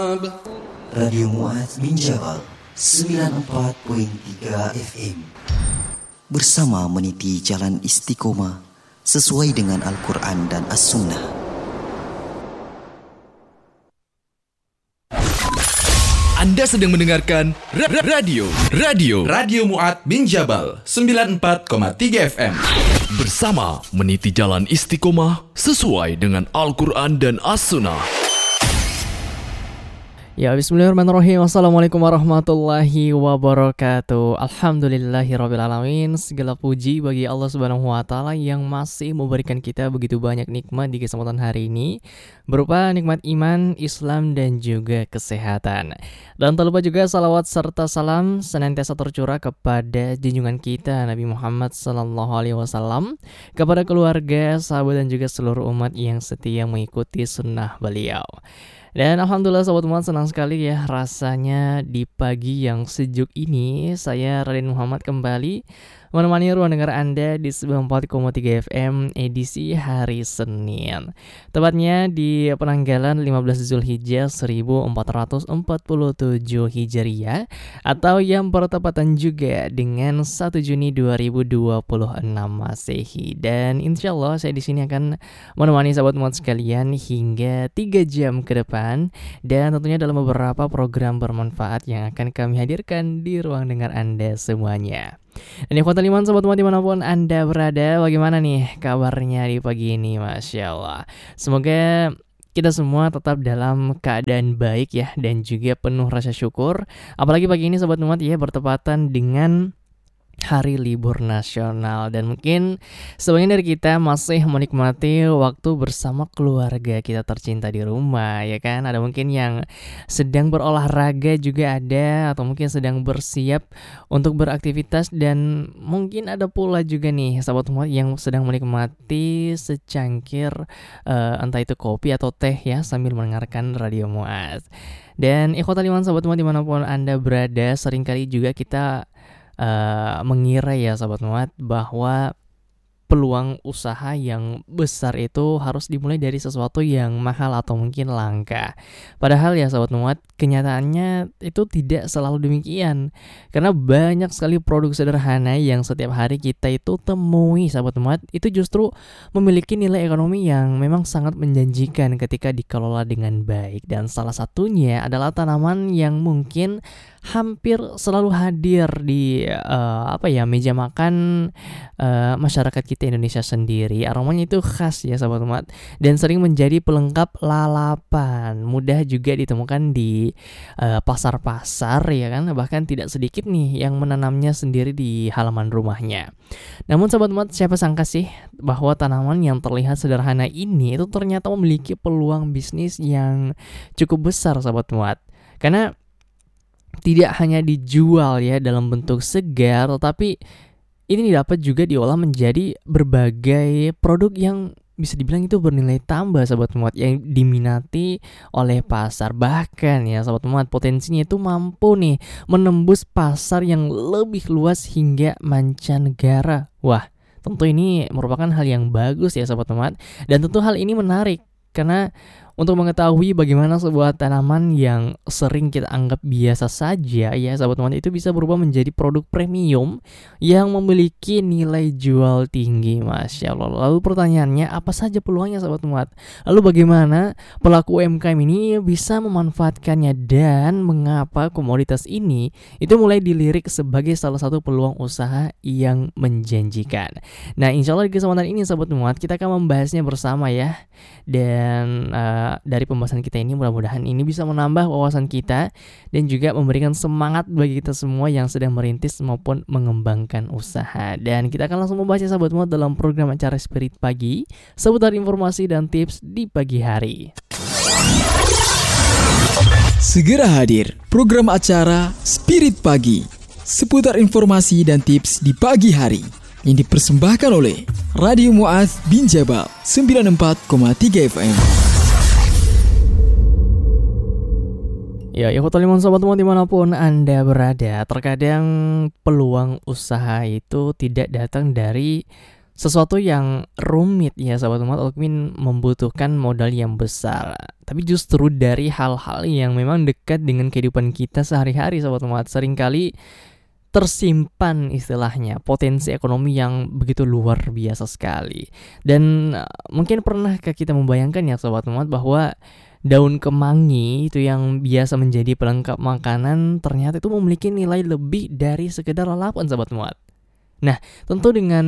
Radio Mu'adz bin Jabal 94.3 FM bersama meniti jalan istiqomah sesuai dengan Al-Quran dan As-Sunnah. Anda sedang mendengarkan Radio Mu'adz bin Jabal 94,3 FM bersama meniti jalan istiqomah sesuai dengan Al-Quran dan As-Sunnah. Ya, bismillahirrahmanirrahim. Assalamualaikum warahmatullahi wabarakatuh. Alhamdulillahirrabbilalamin. Segala puji bagi Allah Subhanahu wa Ta'ala yang masih memberikan kita begitu banyak nikmat di kesempatan hari ini, berupa nikmat iman, Islam, dan juga kesehatan. Dan tak lupa juga salawat serta salam senantiasa tercurah kepada junjungan kita Nabi Muhammad SAW, kepada keluarga, sahabat, dan juga seluruh umat yang setia mengikuti sunnah beliau. Dan alhamdulillah Sobat Mu'adz, senang sekali ya rasanya di pagi yang sejuk ini saya Raden Muhammad kembali menemani ruang dengar Anda di 94,3 FM edisi hari Senin. Tepatnya di penanggalan 15 Zulhijjah 1447 Hijriah atau yang bertepatan juga dengan 1 Juni 2026 Masehi. Dan insya Allah saya di sini akan menemani sahabat Mu'adz sekalian hingga 3 jam ke depan, dan tentunya dalam beberapa program bermanfaat yang akan kami hadirkan di ruang dengar Anda semuanya. Dan ikhwatal iman, sobat Mu'adz dimanapun Anda berada, bagaimana nih kabarnya di pagi ini? Masya Allah, semoga kita semua tetap dalam keadaan baik ya, dan juga penuh rasa syukur. Apalagi pagi ini sobat Mu'adz ya bertepatan dengan hari libur nasional, dan mungkin sebagian dari kita masih menikmati waktu bersama keluarga kita tercinta di rumah, ya kan? Ada mungkin yang sedang berolahraga juga ada, atau mungkin sedang bersiap untuk beraktivitas, dan mungkin ada pula juga nih sahabat Mu'adz yang sedang menikmati secangkir entah itu kopi atau teh ya, sambil mendengarkan Radio Mu'adz. Dan ikhwatal iman sahabat Mu'adz dimanapun Anda berada, seringkali juga kita mengira ya sahabat Mu'adz bahwa peluang usaha yang besar itu harus dimulai dari sesuatu yang mahal atau mungkin langka. Padahal ya sahabat Mu'adz, kenyataannya itu tidak selalu demikian. Karena banyak sekali produk sederhana yang setiap hari kita itu temui sahabat Mu'adz, itu justru memiliki nilai ekonomi yang memang sangat menjanjikan ketika dikelola dengan baik. Dan salah satunya adalah tanaman yang mungkin hampir selalu hadir di meja makan masyarakat kita Indonesia sendiri. Aromanya itu khas ya sahabat Mu'adz, dan sering menjadi pelengkap lalapan. Mudah juga ditemukan di pasar-pasar ya kan, bahkan tidak sedikit nih yang menanamnya sendiri di halaman rumahnya. Namun sahabat Mu'adz, siapa sangka sih bahwa tanaman yang terlihat sederhana ini itu ternyata memiliki peluang bisnis yang cukup besar sahabat Mu'adz. Karena tidak hanya dijual ya dalam bentuk segar, tetapi ini dapat juga diolah menjadi berbagai produk yang bisa dibilang itu bernilai tambah sahabat Mu'adz, yang diminati oleh pasar. Bahkan ya sahabat Mu'adz, potensinya itu mampu nih menembus pasar yang lebih luas hingga mancanegara. Wah, tentu ini merupakan hal yang bagus ya sahabat Mu'adz, dan tentu hal ini menarik karena untuk mengetahui bagaimana sebuah tanaman yang sering kita anggap biasa saja ya sahabat Mu'adz itu bisa berubah menjadi produk premium yang memiliki nilai jual tinggi. Masya Allah. Lalu pertanyaannya, apa saja peluangnya sahabat Mu'adz? Lalu bagaimana pelaku UMKM ini bisa memanfaatkannya, dan mengapa komoditas ini itu mulai dilirik sebagai salah satu peluang usaha yang menjanjikan? Nah, insya Allah di kesempatan ini sahabat Mu'adz kita akan membahasnya bersama ya. Dan dari pembahasan kita ini mudah-mudahan ini bisa menambah wawasan kita dan juga memberikan semangat bagi kita semua yang sedang merintis maupun mengembangkan usaha. Dan kita akan langsung membahasnya sahabat Mu'adz dalam program acara Spirit Pagi seputar informasi dan tips di pagi hari. Segera hadir program acara Spirit Pagi seputar informasi dan tips di pagi hari yang dipersembahkan oleh Radio Mu'adz bin Jabal 94,3 FM. Ya, ikhwatal iman sobat Mu'adz dimanapun Anda berada, terkadang peluang usaha itu tidak datang dari sesuatu yang rumit ya sahabat umat, ataupun membutuhkan modal yang besar. Tapi justru dari hal-hal yang memang dekat dengan kehidupan kita sehari-hari sahabat umat, seringkali tersimpan istilahnya potensi ekonomi yang begitu luar biasa sekali. Dan mungkin pernahkah kita membayangkan ya sahabat umat, bahwa daun kemangi itu yang biasa menjadi pelengkap makanan ternyata itu memiliki nilai lebih dari sekedar lalapan sahabat umat. Nah, tentu dengan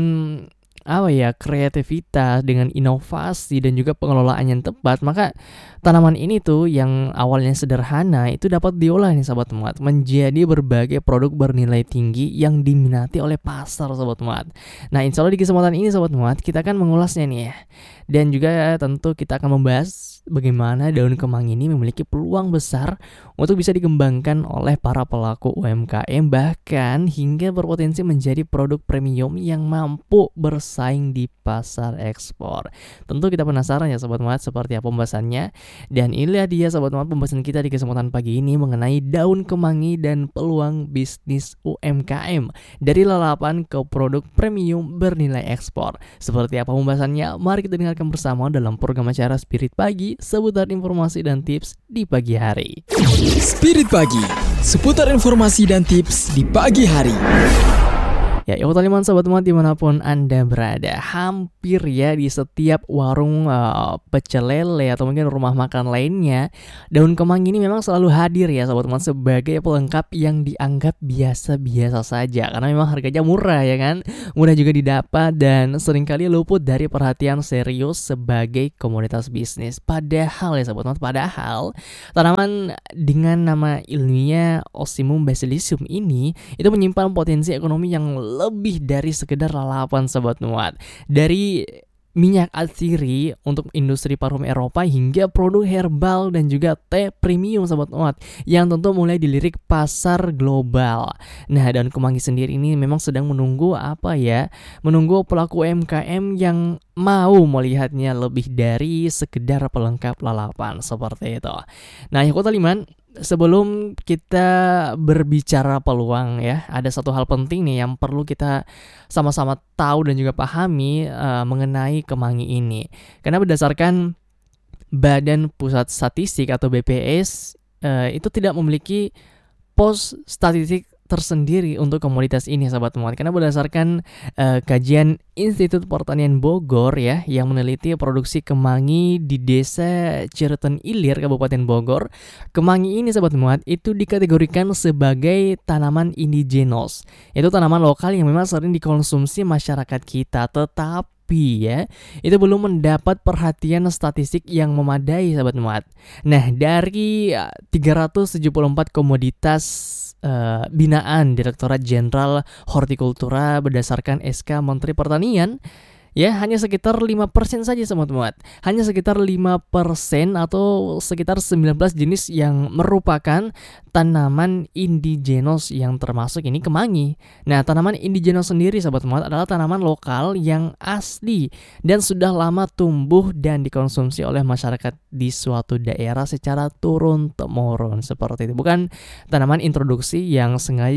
kreativitas, dengan inovasi dan juga pengelolaan yang tepat, maka tanaman ini tuh yang awalnya sederhana itu dapat diolah nih sahabat muat menjadi berbagai produk bernilai tinggi yang diminati oleh pasar sahabat muat. Nah, insya Allah di kesempatan ini sahabat muat kita akan mengulasnya nih ya. Dan juga tentu kita akan membahas bagaimana daun kemangi ini memiliki peluang besar untuk bisa dikembangkan oleh para pelaku UMKM, bahkan hingga berpotensi menjadi produk premium yang mampu bersaing di pasar ekspor. Tentu kita penasaran ya Sobat Muat seperti apa pembahasannya. Dan inilah dia Sobat Muat pembahasan kita di kesempatan pagi ini mengenai daun kemangi dan peluang bisnis UMKM dari lalapan ke produk premium bernilai ekspor. Seperti apa pembahasannya? Mari kita dengarkan bersama dalam program acara Spirit Pagi, seputar informasi dan tips di pagi hari. Spirit Pagi, seputar informasi dan tips di pagi hari. Ya, teman-teman Sobat Muat dimanapun Anda berada, hampir ya di setiap warung pecel lele atau mungkin rumah makan lainnya, daun kemangi ini memang selalu hadir ya Sobat Muat sebagai pelengkap yang dianggap biasa-biasa saja, karena memang harganya murah ya kan, mudah juga didapat dan seringkali luput dari perhatian serius sebagai komoditas bisnis. Padahal ya Sobat Muat, padahal tanaman dengan nama ilmiah Ocimum basiliscum ini itu menyimpan potensi ekonomi yang lebih dari sekedar lalapan Sobat Muat. Dari minyak atsiri untuk industri parfum Eropa hingga produk herbal dan juga teh premium Sobat Muat yang tentu mulai dilirik pasar global. Nah, daun kemangi sendiri ini memang sedang menunggu menunggu pelaku UMKM yang mau melihatnya lebih dari sekedar pelengkap lalapan seperti itu. Nah, Taliman, sebelum kita berbicara peluang ya, ada satu hal penting nih yang perlu kita sama-sama tahu dan juga pahami mengenai kemangi ini. Karena berdasarkan Badan Pusat Statistik atau BPS itu tidak memiliki pos statistik tersendiri untuk komoditas ini Sahabat Muat. Karena berdasarkan kajian Institut Pertanian Bogor ya yang meneliti produksi kemangi di Desa Cireton Ilir Kabupaten Bogor, kemangi ini Sahabat Muat itu dikategorikan sebagai tanaman indigenos. Itu tanaman lokal yang memang sering dikonsumsi masyarakat kita, tetapi ya itu belum mendapat perhatian statistik yang memadai Sahabat Muat. Nah, dari 374 komoditas binaan Direktorat Jenderal Hortikultura berdasarkan SK Menteri Pertanian, ya hanya sekitar 5% saja Sobat Muat. Hanya sekitar 5% atau sekitar 19 jenis yang merupakan tanaman indigenos yang termasuk ini kemangi. Nah, tanaman indigenos sendiri Sobat Muat adalah tanaman lokal yang asli dan sudah lama tumbuh dan dikonsumsi oleh masyarakat di suatu daerah secara turun-temurun seperti itu. Bukan tanaman introduksi yang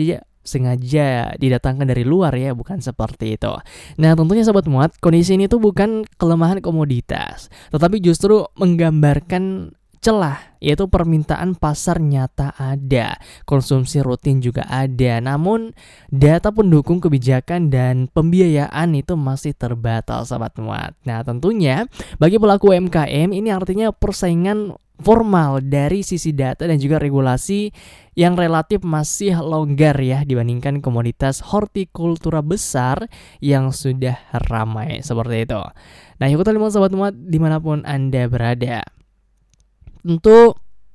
sengaja didatangkan dari luar ya, bukan seperti itu. Nah, tentunya Sobat Muat, kondisi ini tuh bukan kelemahan komoditas, tetapi justru menggambarkan celah, yaitu permintaan pasar nyata ada, konsumsi rutin juga ada, namun data pendukung kebijakan dan pembiayaan itu masih terbatas Sobat Muat. Nah, tentunya bagi pelaku UMKM ini artinya persaingan formal dari sisi data dan juga regulasi yang relatif masih longgar ya dibandingkan komoditas hortikultura besar yang sudah ramai seperti itu. Nah, teman Sobat Muat dimanapun Anda berada, tentu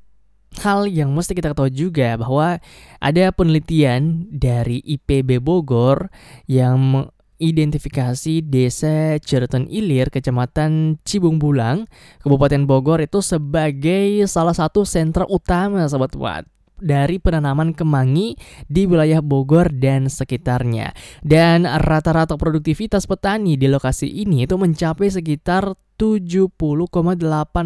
hal yang mesti kita ketahui juga bahwa ada penelitian dari IPB Bogor yang identifikasi Desa Cireton Ilir, Kecamatan Cibung Bulang, Kabupaten Bogor itu sebagai salah satu sentra utama Sobat Muat dari penanaman kemangi di wilayah Bogor dan sekitarnya. Dan rata-rata produktivitas petani di lokasi ini itu mencapai sekitar 70,83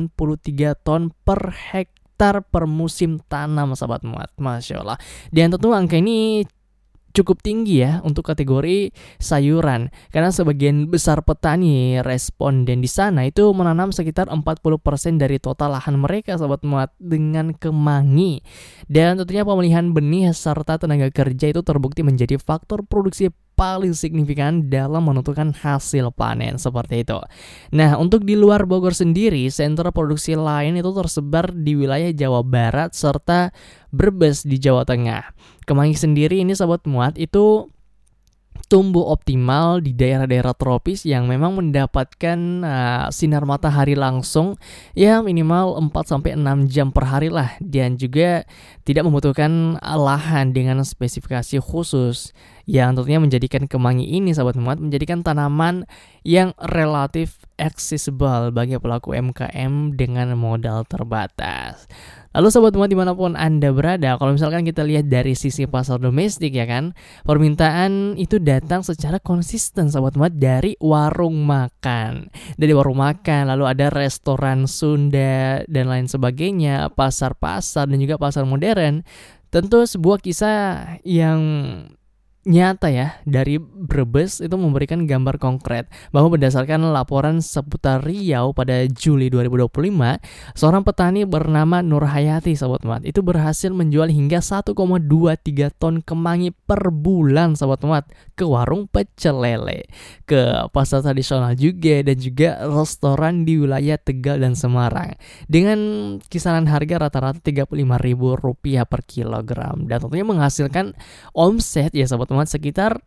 ton per hektar per musim tanam Sobat Muat. Masya Allah. Dan tentu angka ini cukup tinggi ya untuk kategori sayuran, karena sebagian besar petani responden di sana itu menanam sekitar 40% dari total lahan mereka Sobat Muat dengan kemangi. Dan tentunya pemilihan benih serta tenaga kerja itu terbukti menjadi faktor produksi paling signifikan dalam menentukan hasil panen seperti itu. Nah, untuk di luar Bogor sendiri, sentra produksi lain itu tersebar di wilayah Jawa Barat serta Brebes di Jawa Tengah. Kemangi sendiri ini Sobat Muat itu tumbuh optimal di daerah-daerah tropis yang memang mendapatkan sinar matahari langsung ya minimal 4-6 jam per hari lah, dan juga tidak membutuhkan lahan dengan spesifikasi khusus yang tentunya menjadikan kemangi ini Sobat Muat menjadikan tanaman yang relatif accessible bagi pelaku UMKM dengan modal terbatas. Lalu Sobat Muat dimanapun Anda berada, kalau misalkan kita lihat dari sisi pasar domestik ya kan, permintaan itu datang secara konsisten Sobat Muat dari warung makan. Dari warung makan, lalu ada restoran Sunda dan lain sebagainya, pasar-pasar dan juga pasar modern. Tentu sebuah kisah yang nyata ya dari Brebes itu memberikan gambar konkret bahwa berdasarkan laporan seputar Riau pada Juli 2025, seorang petani bernama Nur Hayati Sobat Muat itu berhasil menjual hingga 1,23 ton kemangi per bulan Sobat Muat ke warung pecel lele, ke pasar tradisional juga, dan juga restoran di wilayah Tegal dan Semarang dengan kisaran harga rata-rata Rp35.000 per kilogram, dan tentunya menghasilkan omset ya Sobat Muat sekitar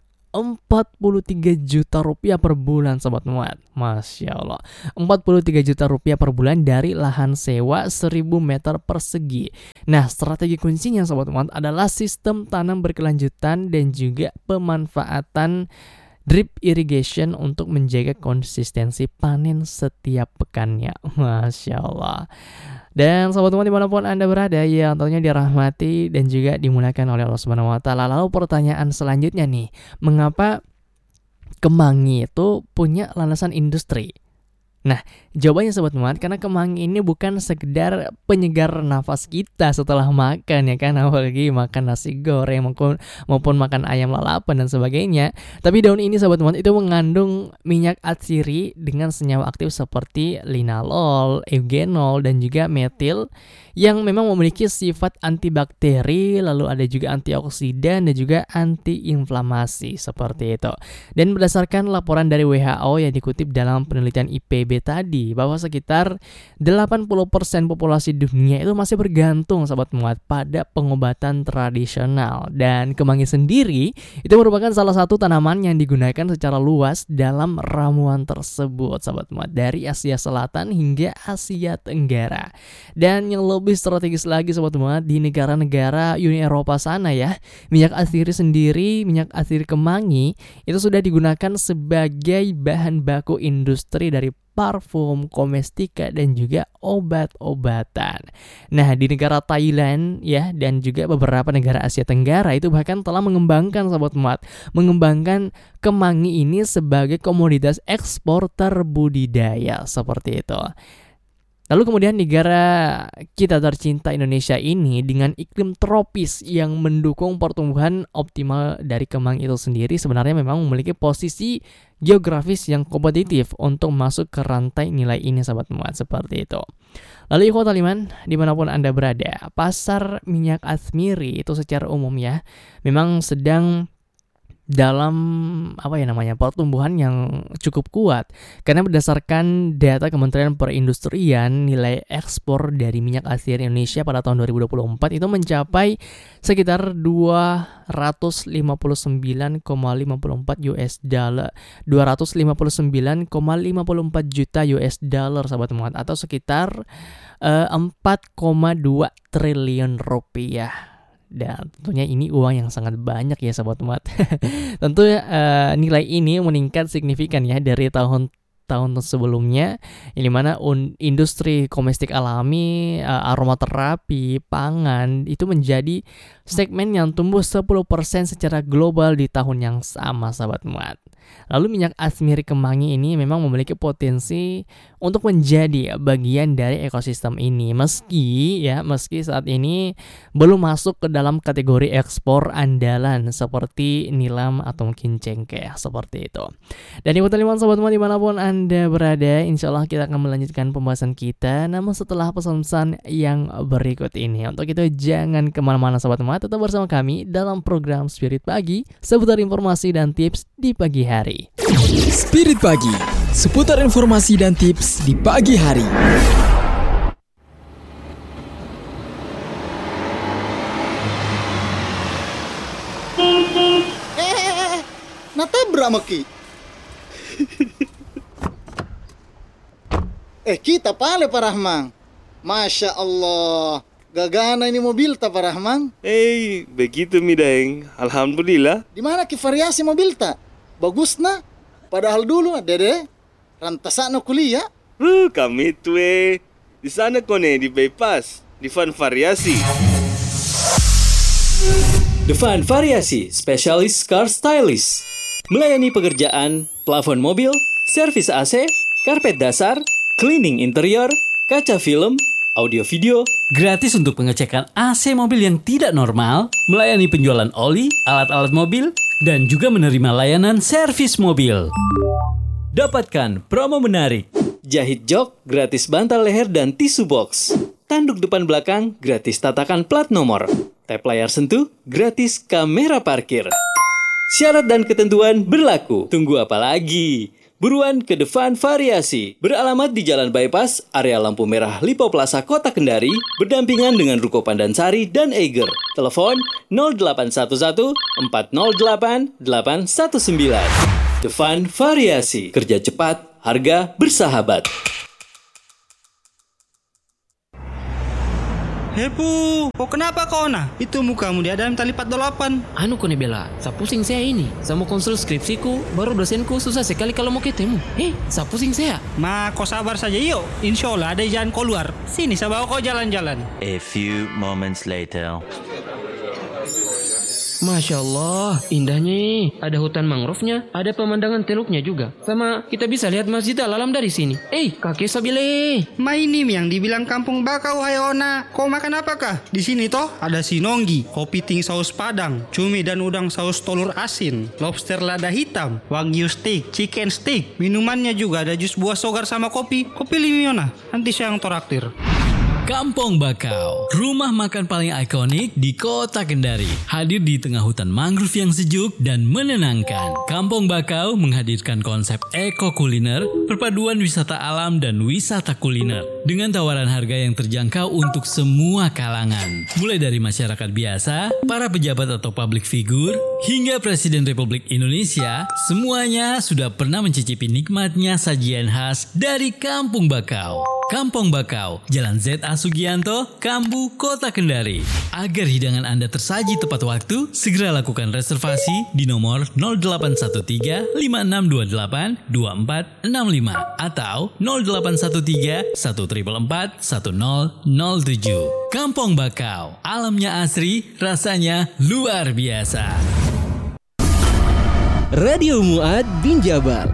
Rp43 juta per bulan Sobat Muat. Masya Allah, Rp43 juta per bulan dari lahan sewa 1000 meter persegi. Nah, strategi kuncinya Sobat Muat adalah sistem tanam berkelanjutan dan juga pemanfaatan drip irrigation untuk menjaga konsistensi panen setiap pekannya. Masya Allah. Dan Sobat Muat dimanapun Anda berada yang tentunya dirahmati dan juga dimuliakan oleh Allah Subhanahu Wa Taala. Lalu pertanyaan selanjutnya nih, mengapa kemangi itu punya landasan industri? Nah, jawabannya Sobat Muat, karena kemangi ini bukan sekedar penyegar nafas kita setelah makan ya kan, apalagi makan nasi goreng maupun makan ayam lalapan dan sebagainya. Tapi daun ini Sobat Muat itu mengandung minyak atsiri dengan senyawa aktif seperti linalol, eugenol dan juga metil yang memang memiliki sifat antibakteri, lalu ada juga antioksidan dan juga antiinflamasi seperti itu. Dan berdasarkan laporan dari WHO yang dikutip dalam penelitian IPB tadi, bahwa sekitar 80% populasi dunia itu masih bergantung Sobat Muat pada pengobatan tradisional, dan kemangi sendiri itu merupakan salah satu tanaman yang digunakan secara luas dalam ramuan tersebut Sobat Muat, dari Asia Selatan hingga Asia Tenggara. Dan yang lebih strategis lagi Sobat Muat, di negara-negara Uni Eropa sana ya, minyak atsiri sendiri, minyak atsiri kemangi itu sudah digunakan sebagai bahan baku industri dari parfum, komestika dan juga obat-obatan. Nah, di negara Thailand ya dan juga beberapa negara Asia Tenggara itu bahkan telah mengembangkan Sobat Muat, mengembangkan kemangi ini sebagai komoditas ekspor terbudidaya seperti itu. Lalu kemudian negara kita tercinta Indonesia ini dengan iklim tropis yang mendukung pertumbuhan optimal dari kemangi itu sendiri sebenarnya memang memiliki posisi geografis yang kompetitif untuk masuk ke rantai nilai ini Sobat Muat, seperti itu. Lalu ikhwatal iman dimanapun Anda berada, pasar minyak atsiri itu secara umum ya memang sedang dalam pertumbuhan yang cukup kuat, karena berdasarkan data Kementerian Perindustrian, nilai ekspor dari minyak atsiri Indonesia pada tahun 2024 itu mencapai sekitar 259,54 juta US dollar Sobat Muat, atau sekitar 4,2 triliun rupiah. Dan tentunya ini uang yang sangat banyak ya Sobat Muat. Tentu nilai ini meningkat signifikan ya dari tahun tahun sebelumnya, yang dimana industri komestik alami, aromaterapi, pangan itu menjadi segmen yang tumbuh 10% secara global di tahun yang sama, sahabat muat. Lalu minyak asmiri kemangi ini memang memiliki potensi untuk menjadi bagian dari ekosistem ini, meski saat ini belum masuk ke dalam kategori ekspor andalan seperti nilam atau mungkin cengkeh, seperti itu. Dan ibu teman sobat semua dimanapun Anda berada, insya Allah kita akan melanjutkan pembahasan kita, namun setelah pesan-pesan yang berikut ini. Untuk itu jangan kemana-mana sobat semua, tetap bersama kami dalam program Spirit Pagi, seputar informasi dan tips di pagi hari. Spirit Pagi, seputar informasi dan tips di pagi hari. Natabrak maki. Kita pale Pak Rahman. Masya Allah, gagana ini mobil ta Pak Rahman. Begitu mi Daeng. Alhamdulillah. Di mana ki variasi mobil ta? Bagus na. Padahal dulu Dede rantasana kuliah. Kami itu di sana kone di bypass, di Van Variasi. The Van Variasi, spesialis car stylist. Melayani pekerjaan, plafon mobil, servis AC, karpet dasar, cleaning interior, kaca film, audio video, gratis untuk pengecekan AC mobil yang tidak normal, melayani penjualan oli, alat-alat mobil, dan juga menerima layanan servis mobil. Dapatkan promo menarik. Jahit jok, gratis bantal leher dan tisu box. Tanduk depan belakang, gratis tatakan plat nomor. Tap layar sentuh, gratis kamera parkir. Syarat dan ketentuan berlaku. Tunggu apa lagi? Buruan ke The Van Variasi. Beralamat di Jalan Bypass, area lampu merah Lipo Plaza, Kota Kendari, berdampingan dengan Ruko Pandansari dan Eiger. Telepon 0811 408 819. The Van Variasi. Kerja cepat, harga bersahabat. Hepu, kok kenapa kau nah? Itu mukamu di dalam tali 48. Anu kone bela, sa pusing saya ini. Saya mau konsul skripsiku, baru dosenku susah sekali kalau mau ketemu. Sa pusing saya. Ma, kau sabar saja yuk. Insya Allah ada jalan keluar. Sini saya bawa kau jalan-jalan. A few moments later. Masya Allah, indahnya. Ada hutan mangrove-nya, ada pemandangan teluknya juga. Sama kita bisa lihat Masjid Al-Alam dari sini. Kakek Sabile. Ma ini yang dibilang kampung bakau, hai Ona. Kau makan apakah? Di sini toh ada sinonggi, kopi ting saus padang, cumi dan udang saus telur asin, lobster lada hitam, wagyu steak, chicken steak. Minumannya juga ada jus buah sogar sama kopi. Kopi pilih Ona, nanti saya yang toraktir. Kampung Bakau, rumah makan paling ikonik di Kota Kendari. Hadir di tengah hutan mangrove yang sejuk dan menenangkan. Kampung Bakau menghadirkan konsep eko kuliner, perpaduan wisata alam dan wisata kuliner. Dengan tawaran harga yang terjangkau untuk semua kalangan. Mulai dari masyarakat biasa, para pejabat atau public figure, hingga Presiden Republik Indonesia, semuanya sudah pernah mencicipi nikmatnya sajian khas dari Kampung Bakau. Kampung Bakau, Jalan Z.A. Sugianto, Kambu, Kota Kendari. Agar hidangan Anda tersaji tepat waktu, segera lakukan reservasi di nomor 0813 5628 2465 atau 0813 1444 1007. Kampung Bakau, alamnya asri, rasanya luar biasa. Radio Mu'ad bin Jabal.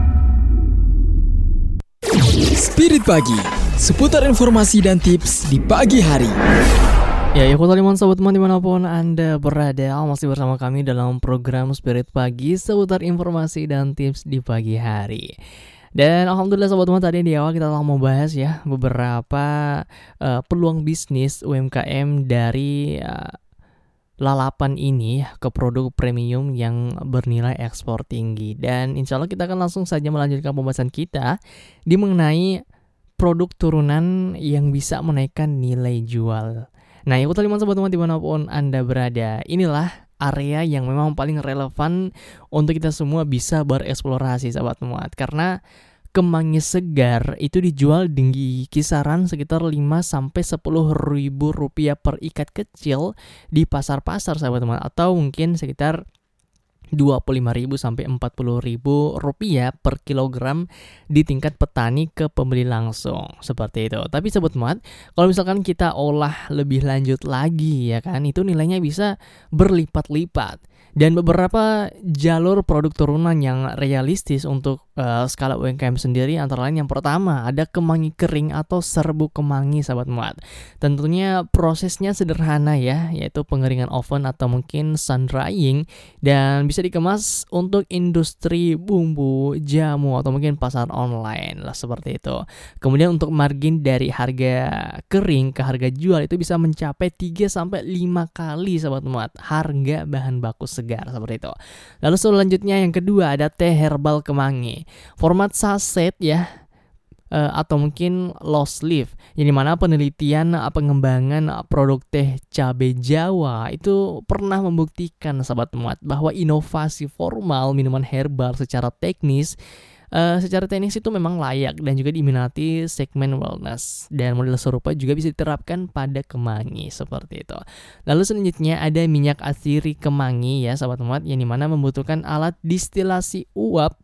Spirit Pagi, seputar informasi dan tips di pagi hari. Ya, teman sobat teman dimanapun Anda berada, masih bersama kami dalam program Spirit Pagi, seputar informasi dan tips di pagi hari. Dan alhamdulillah sobat teman, tadi di awal kita telah membahas ya beberapa peluang bisnis UMKM dari lalapan ini ke produk premium yang bernilai ekspor tinggi. Dan insya Allah kita akan langsung saja melanjutkan pembahasan kita di mengenai produk turunan yang bisa menaikkan nilai jual. Nah, ya teman sobat-teman dimanapun Anda berada, inilah area yang memang paling relevan untuk kita semua bisa bereksplorasi sahabat muat. Karena kemangi segar itu dijual di kisaran sekitar 5-10 ribu rupiah per ikat kecil di pasar-pasar sahabat teman, atau mungkin sekitar Rp25.000 sampai Rp40.000 per kilogram di tingkat petani ke pembeli langsung, seperti itu. Tapi Sobat Muat, kalau misalkan kita olah lebih lanjut lagi ya kan, itu nilainya bisa berlipat-lipat. Dan beberapa jalur produk turunan yang realistis untuk skala UMKM sendiri antara lain yang pertama ada kemangi kering atau serbuk kemangi Sobat Muat. Tentunya prosesnya sederhana ya, yaitu pengeringan oven atau mungkin sun drying, dan bisa dikemas untuk industri bumbu, jamu atau mungkin pasar online lah, seperti itu. Kemudian untuk margin dari harga kering ke harga jual itu bisa mencapai 3-5 kali Sobat Muat harga bahan baku segar, seperti itu. Lalu selanjutnya yang kedua ada teh herbal kemangi. Format saset ya, atau mungkin lost leaf, yang dimana penelitian pengembangan produk teh cabai Jawa itu pernah membuktikan Sobat Muat bahwa inovasi formal minuman herbal secara teknis itu memang layak dan juga diminati segmen wellness, dan model serupa juga bisa diterapkan pada kemangi, seperti itu. Lalu selanjutnya ada minyak asiri kemangi ya Sobat Muat, yang dimana membutuhkan alat distilasi uap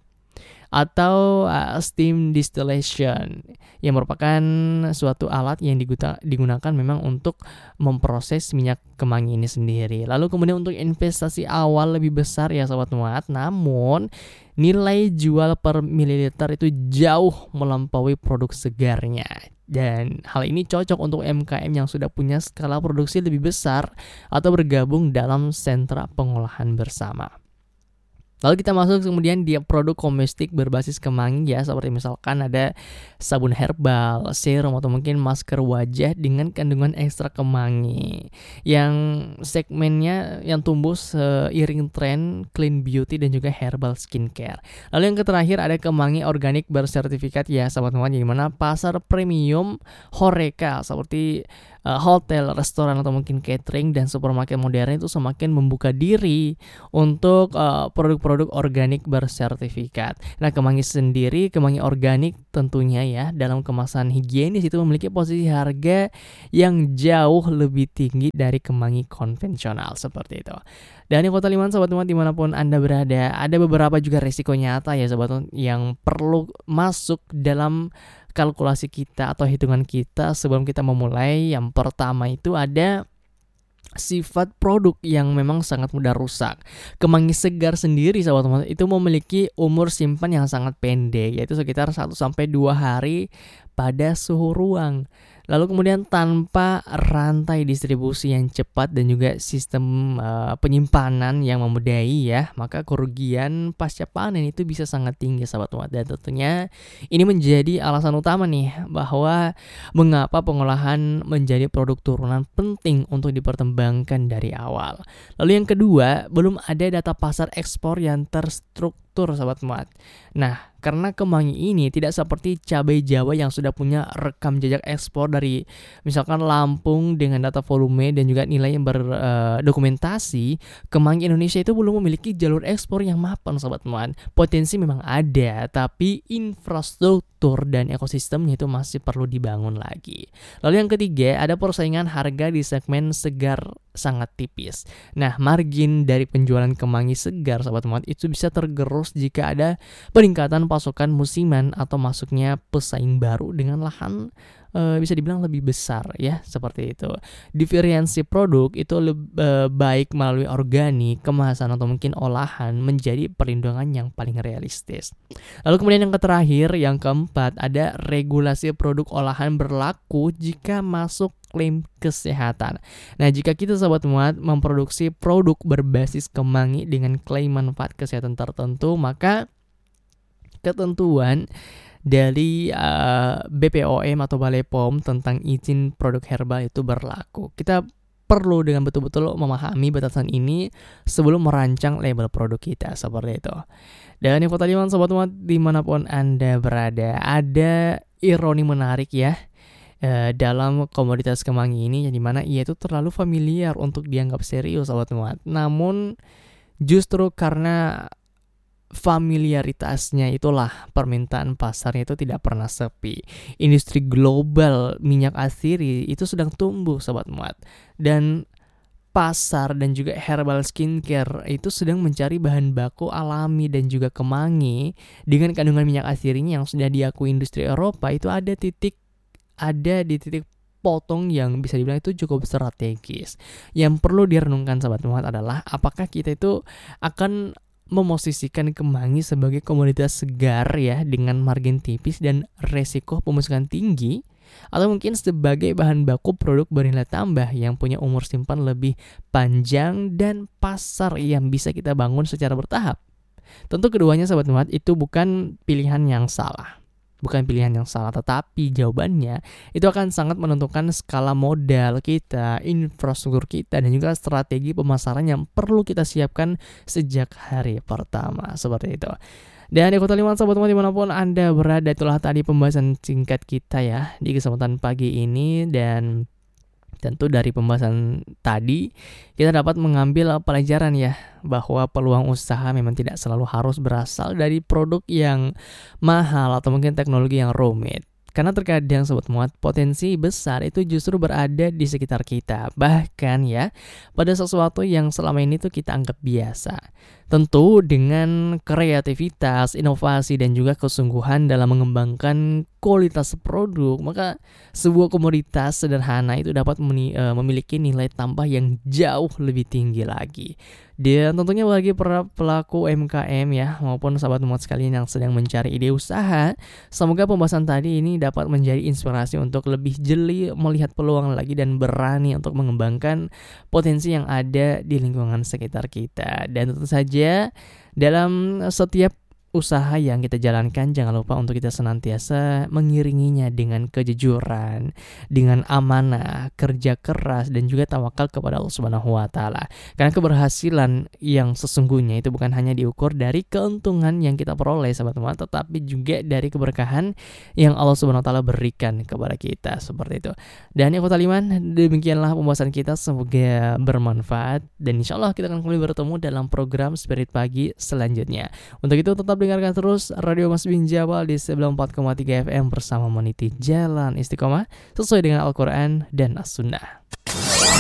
atau steam distillation, yang merupakan suatu alat yang digunakan memang untuk memproses minyak kemangi ini sendiri. Lalu kemudian untuk investasi awal lebih besar ya Sobat Muat, namun nilai jual per mililiter itu jauh melampaui produk segarnya. Dan hal ini cocok untuk UMKM yang sudah punya skala produksi lebih besar atau bergabung dalam sentra pengolahan bersama. Lalu kita masuk kemudian di produk domestik berbasis kemangi ya, seperti misalkan ada sabun herbal, serum atau mungkin masker wajah dengan kandungan ekstrak kemangi, yang segmennya yang tumbuh seiring tren clean beauty dan juga herbal skincare. Lalu yang terakhir ada kemangi organik bersertifikat ya Sobat Muat, di mana pasar premium HoReCa seperti hotel, restoran atau mungkin catering dan supermarket modern itu semakin membuka diri untuk produk-produk organik bersertifikat. Nah, kemangi sendiri, kemangi organik tentunya ya dalam kemasan higienis itu memiliki posisi harga yang jauh lebih tinggi dari kemangi konvensional, seperti itu. Dan di Kota Liman Sobat Muat dimanapun Anda berada, ada beberapa juga resiko nyata ya Sobat Muat yang perlu masuk dalam kalkulasi kita atau hitungan kita sebelum kita memulai. Yang pertama itu ada sifat produk yang memang sangat mudah rusak. Kemangi segar sendiri sahabat-sahabat itu memiliki umur simpan yang sangat pendek, yaitu sekitar 1-2 hari pada suhu ruang. Lalu kemudian tanpa rantai distribusi yang cepat dan juga sistem penyimpanan yang memadai ya, maka kerugian pasca panen itu bisa sangat tinggi sahabat-sahabat. Dan tentunya ini menjadi alasan utama nih bahwa mengapa pengolahan menjadi produk turunan penting untuk dipertimbangkan dari awal. Lalu yang kedua, belum ada data pasar ekspor yang terstruktur sahabat-sahabat. Nah, karena kemangi ini tidak seperti cabai Jawa yang sudah punya rekam jejak ekspor dari misalkan Lampung dengan data volume dan juga nilai yang berdokumentasi, kemangi Indonesia itu belum memiliki jalur ekspor yang mapan sahabat-sahabat. Potensi memang ada, tapi infrastruktur dan ekosistemnya itu masih perlu dibangun lagi. Lalu yang ketiga, ada persaingan harga di segmen segar sangat tipis. Nah, margin dari penjualan kemangi segar sahabat-sahabat itu bisa tergerus jika ada peningkatan pasokan musiman atau masuknya pesaing baru dengan lahan bisa dibilang lebih besar ya, seperti itu. Diferensi produk itu baik melalui organik, kemasan atau mungkin olahan menjadi perlindungan yang paling realistis. Lalu kemudian yang terakhir, yang keempat, ada regulasi produk olahan berlaku jika masuk klaim kesehatan. Nah, jika kita sahabat muat memproduksi produk berbasis kemangi dengan klaim manfaat kesehatan tertentu, maka ketentuan dari BPOM atau Balai POM tentang izin produk herbal itu berlaku. Kita perlu dengan betul-betul memahami batasan ini sebelum merancang label produk kita, seperti itu. Dan info tadi sobat-sobat dimanapun Anda berada, ada ironi menarik ya dalam komoditas kemangi ini, yang dimana ia itu terlalu familiar untuk dianggap serius sobat-sobat. Namun justru karena familiaritasnya itulah permintaan pasarnya itu tidak pernah sepi. Industri global minyak asiri itu sedang tumbuh sobat muat, dan pasar dan juga herbal skincare itu sedang mencari bahan baku alami dan juga kemangi dengan kandungan minyak asirinya yang sudah diakui industri Eropa, itu ada di titik potong yang bisa dibilang itu cukup strategis. Yang perlu direnungkan sahabat muat adalah apakah kita itu akan memosisikan kemangi sebagai komoditas segar ya dengan margin tipis dan resiko pemasukan tinggi, atau mungkin sebagai bahan baku produk bernilai tambah yang punya umur simpan lebih panjang dan pasar yang bisa kita bangun secara bertahap. Tentu keduanya sahabat muat itu bukan pilihan yang salah. Tetapi jawabannya itu akan sangat menentukan skala modal kita, infrastruktur kita, dan juga strategi pemasaran yang perlu kita siapkan sejak hari pertama, seperti itu. Dan di Kota Liman sahabat muat dimanapun Anda berada, itulah tadi pembahasan singkat kita ya di kesempatan pagi ini. Dan tentu dari pembahasan tadi kita dapat mengambil pelajaran ya, bahwa peluang usaha memang tidak selalu harus berasal dari produk yang mahal atau mungkin teknologi yang rumit. Karena terkadang sobat muat, potensi besar itu justru berada di sekitar kita. Bahkan ya, pada sesuatu yang selama ini tuh kita anggap biasa. Tentu dengan kreativitas, inovasi, dan juga kesungguhan dalam mengembangkan kualitas produk, maka sebuah komoditas sederhana itu dapat memiliki nilai tambah yang jauh lebih tinggi lagi. Dan tentunya bagi para pelaku UMKM ya, maupun sahabat muat sekalian yang sedang mencari ide usaha, semoga pembahasan tadi ini dapat menjadi inspirasi untuk lebih jeli melihat peluang lagi dan berani untuk mengembangkan potensi yang ada di lingkungan sekitar kita. Dan tentu saja dalam setiap usaha yang kita jalankan, jangan lupa untuk kita senantiasa mengiringinya dengan kejujuran, dengan amanah, kerja keras, dan juga tawakal kepada Allah Subhanahu wa Ta'ala. Karena keberhasilan yang sesungguhnya itu bukan hanya diukur dari keuntungan yang kita peroleh sahabat teman, tetapi juga dari keberkahan yang Allah Subhanahu wa Ta'ala berikan kepada kita, seperti itu. Dan ya Kota Liman, demikianlah pembahasan kita, semoga bermanfaat, dan insya Allah kita akan kembali bertemu dalam program Spirit Pagi selanjutnya. Untuk itu tetap dengarkan terus Radio Mas Bin Jabal di 94,3 FM bersama Meniti Jalan Istiqomah sesuai dengan Al-Quran dan As-Sunnah.